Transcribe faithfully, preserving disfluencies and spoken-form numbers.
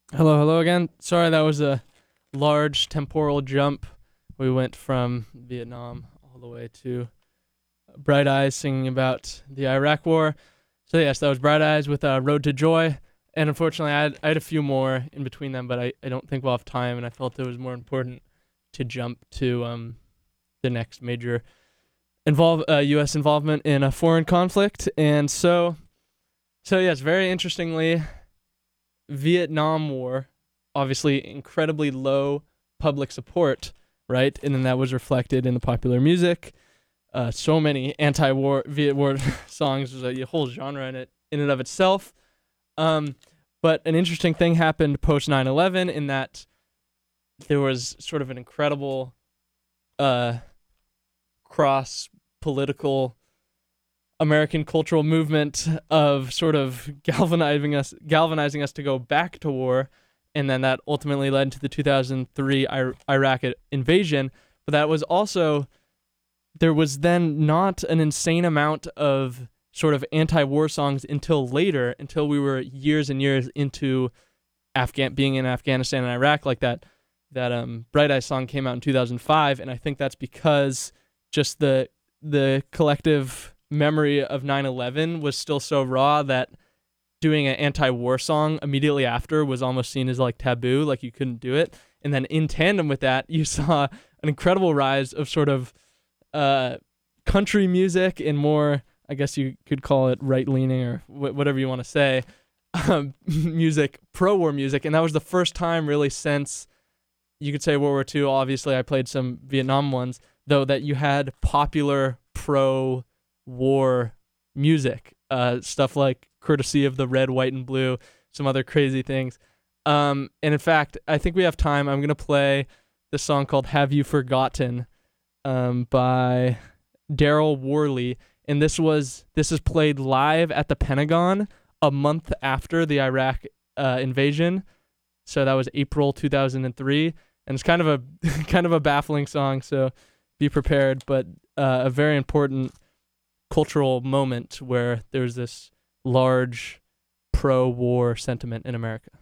Hello, hello again. Sorry, that was a large temporal jump. We went from Vietnam all the way to Bright Eyes singing about the Iraq War. So yes, that was Bright Eyes with uh, Road to Joy. And unfortunately, I had, I had a few more in between them, but I, I don't think we'll have time, and I felt it was more important to jump to um, the next major involve uh, U S involvement in a foreign conflict. And so, so yes, very interestingly, Vietnam War, obviously incredibly low public support, right? And then that was reflected in the popular music. Uh, so many anti-war Viet War songs. There's a whole genre in it, in and of itself. Um, but an interesting thing happened post nine eleven in that there was sort of an incredible uh, cross-political American cultural movement of sort of galvanizing us, galvanizing us to go back to war, and then that ultimately led to the two thousand three I- Iraq invasion. But that was also there was then not an insane amount of sort of anti-war songs until later, until we were years and years into Afghan being in Afghanistan and Iraq. Like that, that um Bright Eyes song came out in two thousand five, and I think that's because just the the collective memory of nine eleven was still so raw that doing an anti-war song immediately after was almost seen as like taboo, like you couldn't do it. And then in tandem with that, you saw an incredible rise of sort of uh, country music and more, I guess you could call it right-leaning or wh- whatever you want to say, um, music, pro-war music. And that was the first time really since, you could say World War Two, obviously I played some Vietnam ones, though, that you had popular pro-war music, uh, stuff like Courtesy of the Red, White, and Blue, some other crazy things. Um, and in fact, I think we have time. I'm going to play the song called Have You Forgotten um, by Daryl Worley. And this was this is played live at the Pentagon a month after the Iraq uh, invasion. So that was April two thousand three. And it's kind of a kind of a baffling song, so be prepared. But uh, a very important cultural moment where there's this large pro-war sentiment in America.